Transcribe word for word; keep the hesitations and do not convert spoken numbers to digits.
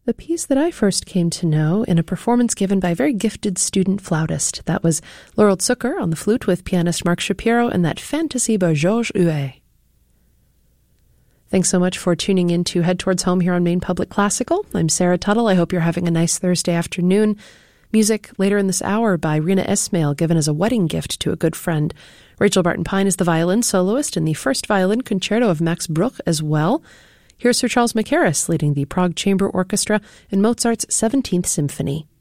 The piece that I first came to know in a performance given by a very gifted student flautist. That was Laurel Zucker on the flute with pianist Mark Shapiro and that fantasy by Georges Huet. Thanks so much for tuning in to Head Towards Home here on Maine Public Classical. I'm Sarah Tuttle. I hope you're having a nice Thursday afternoon. Music later in this hour by Rina Ismail, given as a wedding gift to a good friend. Rachel Barton Pine is the violin soloist in the first violin concerto of Max Bruch as well. Here's Sir Charles Mackerras leading the Prague Chamber Orchestra in Mozart's seventeenth Symphony.